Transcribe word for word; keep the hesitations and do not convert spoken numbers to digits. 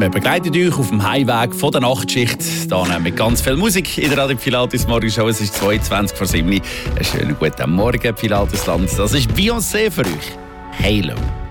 Wir begleiten euch auf dem Heimweg von der Nachtschicht. Hier mit ganz viel Musik in der Radio Pilatus Morgenshow. Es ist zweiundzwanzig vor sieben. Einen schönen guten Morgen, Pilatusland. Das ist Beyoncé für euch. Halo.